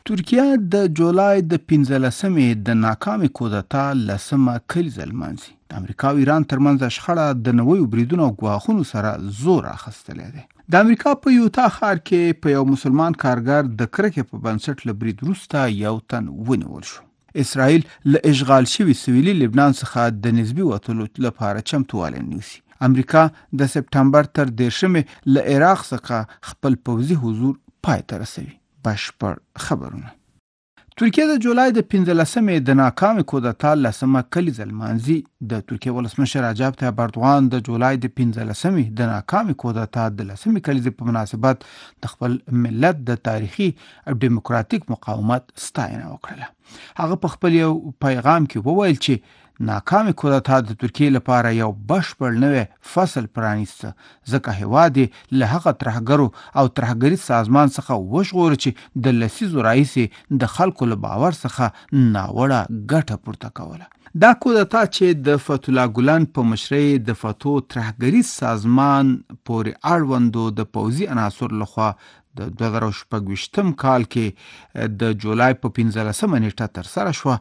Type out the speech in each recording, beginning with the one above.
ترکیه د جولای د 15مې د ناکامې کودتا لسمه کلیزه لمانځي. د امریکا او ایران ترمنځ شخړه د نویو بریدونو او ګواښونو سره زور اخیستلی دی. د امریکا په یوتا ښار کې په یو مسلمان کارګر د کرکې په بنسټ له برید وروسته یو تن ونیول شو. اسرائیل له اشغال شوي سویلي لبنان څخه د نسبي وتلو لپاره چمتووالی نیسي. امریکا د سپټمبر تر 10مې له عراق څخه خپل پوځي حضور پای ته رسوي. بشپړ خبرونه. ترکیه د جولای د 15مې د ناکامې کودتا لسمه کلیزه لمانځي. د ترکیه ولسمشر رجب طیب اردوغان د جولای د 15مې د ناکامې کودتا د لسمې کلیزې په مناسبت د خپل ملت د تاریخي او دیموکراتیک مقاومت ستاینه وکړه. هغه په خپل یو پیغام کې وویل چې ناکامې کودتا د ترکیه لپاره یو بشپړ نوی فصل پرانیسته، ځکه هېواد یې له هغه ترهګرو او ترهګریز سازمان څخه وژغوره چې د لسیزو راهیسې د خلکو له باور څخه ناوړه ګټه پورته کوله. دا کودتا چې د فتح الله ګلن په مشرۍ د فتو ترهګریز سازمان پورې اړوندو د پوځي عناصر لخوا د 2026 کال کې د جولای په 15مه نیټه ترسره شوه،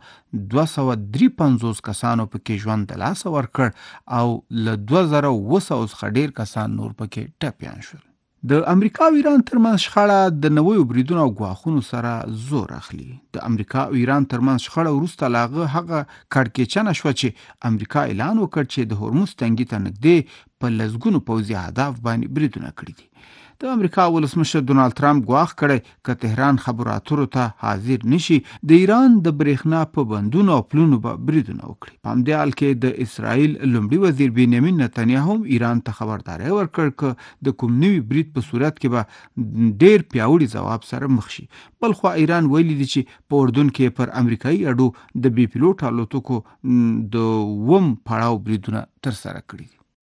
253 کسانو پکې ژوند د لاسه ورکړ او له 2700 څخه ډیر کسان نور پکې ټپیان شول. د امریکا او ایران ترمنځ شخړه د نویو بریدونو او ګواښونو سره زور اخلي. د امریکا او ایران ترمنځ شخړه وروسته له هغه کړکېچنه شوه چې امریکا اعلان وکړ چې د هرمز تنګي ته نږدې په لسګونو پوځي اهداف باندې بریدونه کړي دي. د امریکا ولسمشر ډونالد ټرمپ ګواښ کړی که تهران خبرو اترو ته حاضر نشي، د ایران د برېښنا په بندونو او پلونو به بریدونه وکړي. په همدې حال کې د اسرائیل لومړي وزیر بنیامین نتنیاهو هم ایران ته خبرداری ورکړ که د کوم نوي برید په صورت کې به ډیر پیاوړي ځواب سره مخ شي. بلخوا ایران ویلي دي چې په اردن کې پر امریکایي اډو د بې پیلوټ الوتکو د 2م پړاو بریدونه ترسره کړي.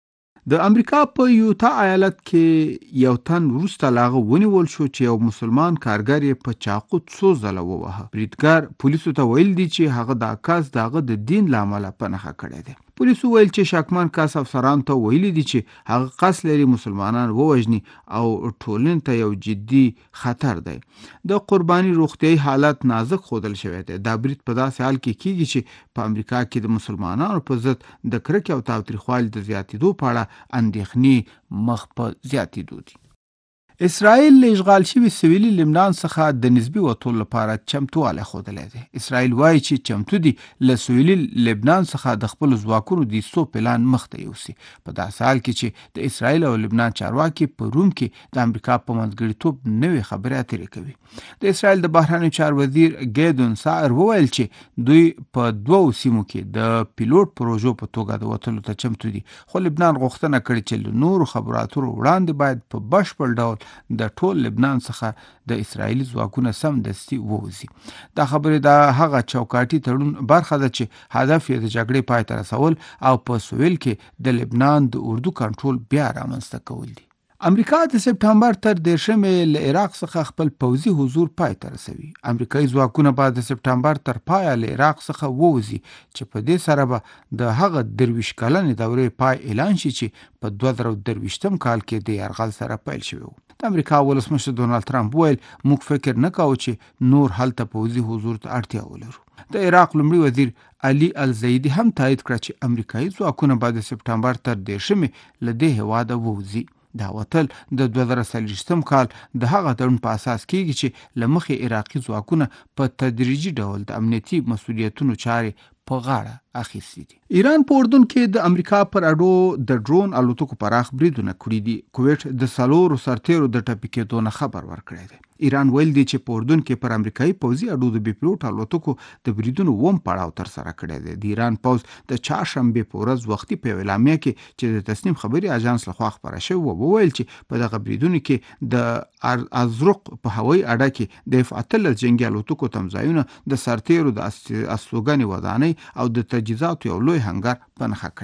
د امریکا په یوتا ایالت کې یو تن وروسته له هغه ونیول شو چې یو مسلمان کارګر یې په چاقو څو ځله وواهه. بریدګر پولیسو ته ویل دي چې هغه دا کس د هغه د دین له امله په نښه کړی دی. پولیسو ویل چې شکمن کس افسرانو ته ویلي دي چې هغه قصد لري مسلمانان ووژني او ټولنې ته یو جدي خطر دی. د قرباني روغتیايي حالت نازک ښودل شوی دی. دا برید په داسې حال کې کیږي چې په امریکا کې د مسلمانانو په ضد د کرکې او تاوتریخوالي د زیاتېدو په اړه اندېښنې مخ په زیاتېدو دي. اسرائیل له اشغال شوي سویلي لبنان څخه د نسبي وتلو لپاره چمتووالی ښودلی دی. اسرائیل وایي چې چمتو دي له سویلي لبنان څخه د خپلو ځواکونو د ایستو پلان مخته یوسي. په داسې حال کې چې د اسرائیل او لبنان چارواکي په روم کې د امریکا په منځګړیتوب نوې خبرې اترې کوي. د اسرائیل د بهرنیو چارو وزیر ګیدون ساعر وویل چې دوی په 2 سیمو کې د پیلوټ پروژو په توګه د وتلو ته چمتو دي، خو لبنان غوښتنه کړې چې له نورو خبرو اترو وړاندې باید په بشپړ ډول د ټول لبنان څخه د اسرائیلي ځواکونه سمدستي ووځي. دا خبرې د هغه چوکاټي تړون برخه ده چې هدف یې د جګړې پای ته رسول او په سویل کې د لبنان د اردو کنټرول بیا رامنځته کول دي. امریکا د سپټمبر تر 10مې له عراق څخه خپل پوځي حضور پای ته رسوي. امریکایي ځواکونه به د سپټمبر تر پایه له عراق څخه ووځي چې په دې سره به د هغه 23 کلنې دورې پای اعلان شي چې په 2023 کال کې د یرغل سره پیل شوی و. د امریکا ولسمشر ډونالد ټرمپ ویل موږ فکر نه کوو چې نور هلته پوځي حضور ته اړتیا ولرو. د عراق لومړي وزیر علي الزیدي هم تایید کړ چې امریکایي ځواکونه به د سپټمبر تر 10مې له دې هېواده ووځي. دا وتل د 2023 کال د هغه تړون په اساس کېږي چې له مخې عراقي ځواکونه په تدریجي ډول د امنیتي مسؤلیتونو چارې په غاړه اخیستي دي. ایران په اردن کې د امریکا پر اډو د ډرون الوتکو پراخ بریدونه کړي دي. کویټ د 4 سرتیرو د ټپي کېدو نه خبر ورکړی دی. ایران ویل دی چې په اردن کې پر امریکایي پوځي اډو د بې پیلوټ الوتکو د بریدونو 2م پړاو ترسره کړی دی. د ایران پوځ د چهارشنبې په ورځ وختي په اعلامیه کې چې د تصنیم خبري اژانس لخوا خبره شوې وه وویل چې په دغه بریدونو کې د ازرق په هوایي اډه کې د F-18 جنګي الوتکو تمځایونه د سرتیرو د استوګنې ودانۍ او د تجهیزاتو یو لوی هنګر په نښه کړی دی.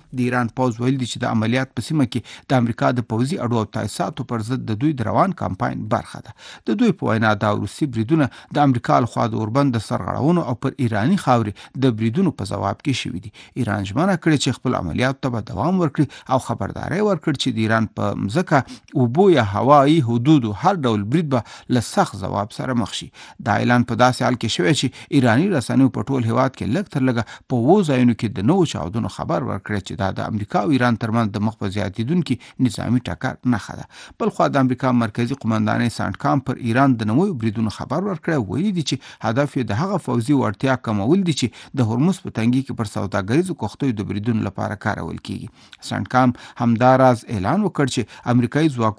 د ایران پوځ ویل دي چې د عملیات په سیمه کې د امریکا د پوځي اډو او تاسیساتو پر ضد د دوی د روان کمپاین برخه ده. د دوی په وینا دا روسي بریدونه د امریکا لخوا د اوربند د سرغړونو او پر ایرانی خاورې د بریدونو په ځواب کې شوي دي. ایران ژمنه کړې چې خپل عملیات ته به دوام ورکړي او خبرداري ورکړي چې د ایران په مځکه اوبو یا هوایي حدودو هر ډول برید به له سخت ځواب سره مخ شي. دا اعلان په داسې حال کې شوی چې ایرانی رسنیو په ټول هیواد کې لږ تر لږه په 7 ځایونو کې د نوو چاودنو خبر ورکړی چې دا د امریکا او ایران ترمنځ د مخ په زیاتیدونکي نظامی ټکر نښه ده. بل خو د امریکا مرکزی قومندانۍ سانټکام پر ایران د نوو بریدونو خبر ورکړی، ویلي دي چې هدف یې د هغه پوځي وړتیا کمول دي چې د هرمز په تنګي کې پر سوداګریزو کښتیو د بریدونو لپاره کارول کیږي. سانټکام همداراز اعلان وکړ چې امریکایي ځواکونه